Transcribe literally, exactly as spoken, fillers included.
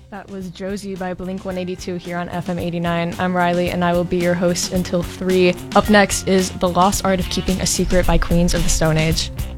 That was Josie by Blink one eighty-two here on F M eighty-nine. I'm Riley, and I will be your host until three. Up next is The Lost Art of Keeping a Secret by Queens of the Stone Age.